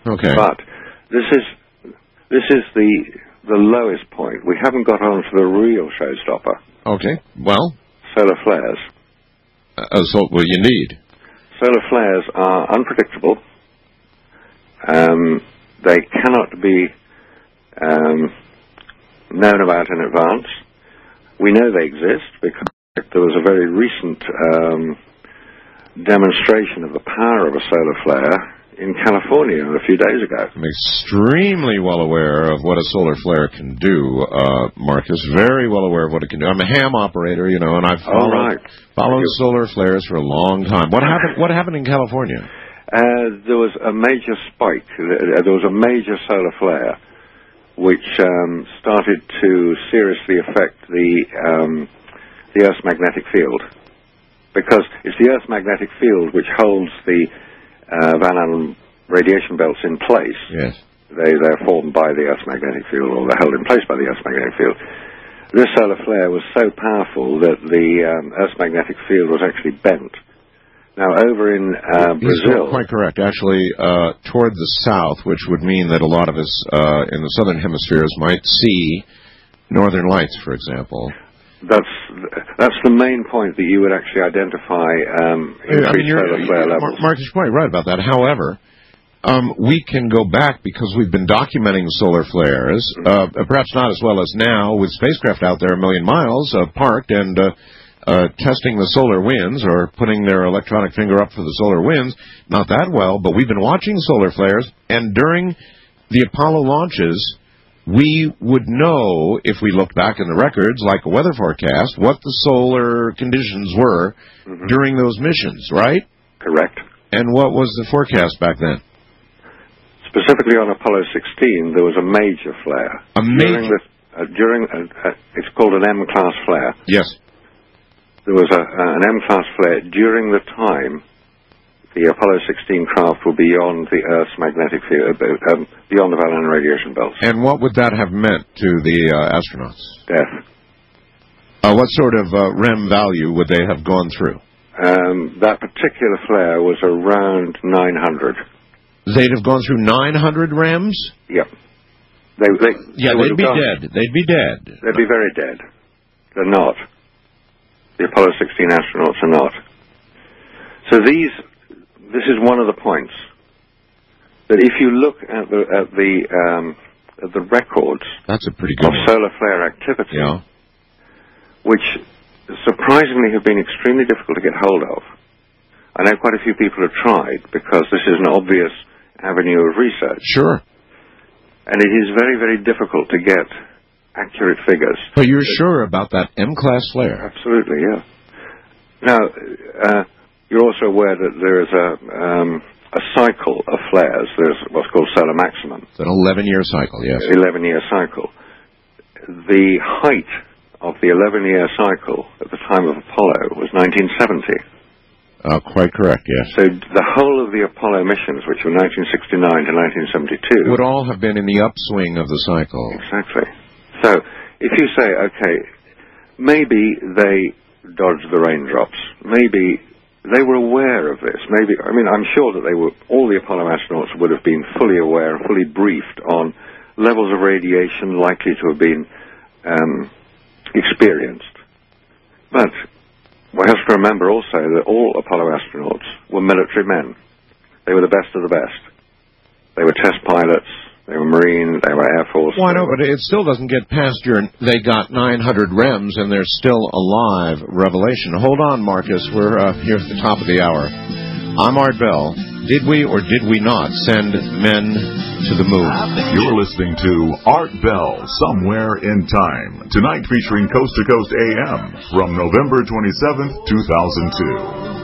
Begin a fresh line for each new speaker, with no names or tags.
Okay.
But this is the lowest point. We haven't got on to the real showstopper.
Okay. Well,
solar flares.
So what you need.
Solar flares are unpredictable. They cannot be known about in advance. We know they exist because there was a very recent demonstration of the power of a solar flare in California a few days ago.
I'm extremely well aware of what a solar flare can do, Marcus. Very well aware of what it can do. I'm a ham operator, and I've followed solar flares for a long time. What happened in California?
There was a major spike. There was a major solar flare which started to seriously affect the Earth's magnetic field, because it's the Earth's magnetic field which holds the Van Allen radiation belts in place.
Yes.
They're formed by the Earth's magnetic field, or they're held in place by the Earth's magnetic field. This solar flare was so powerful that the Earth's magnetic field was actually bent. Now, over in Brazil...
Quite correct. Actually, toward the south, which would mean that a lot of us in the southern hemispheres might see northern lights, for example.
That's the main point that you would actually identify increased solar flare levels.
Marcus, you're quite right about that. However, we can go back because we've been documenting solar flares, perhaps not as well as now, with spacecraft out there a million miles parked and testing the solar winds or putting their electronic finger up for the solar winds. Not that well, but we've been watching solar flares, and during the Apollo launches, we would know, if we looked back in the records, like a weather forecast, what the solar conditions were during those missions, right?
Correct.
And what was the forecast back then?
Specifically on Apollo 16, there was a major flare.
A major?
It's called an M-class flare.
Yes.
There was an M-class flare during the time the Apollo 16 craft were beyond the Earth's magnetic field, beyond the Van Allen radiation belts.
And what would that have meant to the astronauts?
Death.
What sort of REM value would they have gone through?
That particular flare was around 900.
They'd have gone through 900 REMs?
Yep.
They'd be dead. They'd be dead.
They'd be very dead. They're not. The Apollo 16 astronauts are not. So this is one of the points, that if you look at the records
that's a pretty good
of solar flare activity, which surprisingly have been extremely difficult to get hold of. I know quite a few people have tried, because this is an obvious avenue of research.
Sure.
And it is very, very difficult to get accurate figures.
But you're sure about that M-class flare?
Absolutely, yeah. Now, you're also aware that there is a cycle of flares. There's what's called solar maximum.
It's an 11-year cycle, yes.
11-year cycle. The height of the 11-year cycle at the time of Apollo was 1970.
Quite correct, yes.
So the whole of the Apollo missions, which were 1969 to 1972...
would all have been in the upswing of the cycle.
Exactly. So if you say, okay, maybe they dodged the raindrops, maybe they were aware of this, I'm sure that all the Apollo astronauts would have been fully aware, fully briefed on levels of radiation likely to have been experienced. But one has to remember also that all Apollo astronauts were military men. They were the best of the best. They were test pilots, they were Marine, they were Air Force.
Well, I know, but it still doesn't get past they got 900 REMs and they're still alive revelation. Hold on, Marcus. We're here at the top of the hour. I'm Art Bell. Did we or did we not send men to the moon?
You're listening to Art Bell, Somewhere in Time. Tonight featuring Coast to Coast AM from November 27th, 2002.